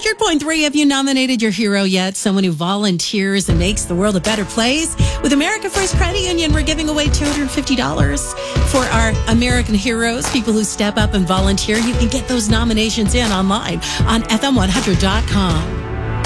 100.3, have you nominated your hero yet? Someone who volunteers and makes the world a better place? With America First Credit Union, we're giving away $250 for our American heroes, people who step up and volunteer. You can get those nominations in online on FM100.com.